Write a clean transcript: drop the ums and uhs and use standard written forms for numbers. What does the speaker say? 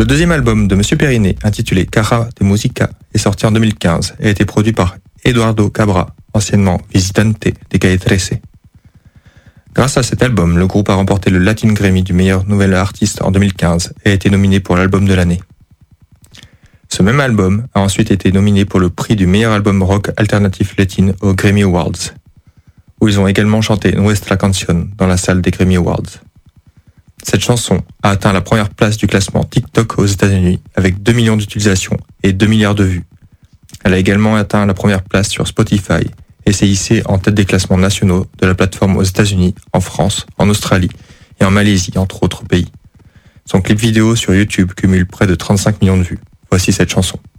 Le deuxième album de Monsieur Periné, intitulé Cara de Musica, est sorti en 2015 et a été produit par Eduardo Cabra, anciennement Visitante de Calle 13. Grâce à cet album, le groupe a remporté le Latin Grammy du meilleur nouvel artiste en 2015 et a été nominé pour l'album de l'année. Ce même album a ensuite été nominé pour le prix du meilleur album rock alternatif latin aux Grammy Awards, où ils ont également chanté Nuestra Canción dans la salle des Grammy Awards. Cette chanson a atteint la première place du classement TikTok aux États-Unis avec 2 millions d'utilisations et 2 milliards de vues. Elle a également atteint la première place sur Spotify et s'est hissée en tête des classements nationaux de la plateforme aux États-Unis, en France, en Australie et en Malaisie, entre autres pays. Son clip vidéo sur YouTube cumule près de 35 millions de vues. Voici cette chanson.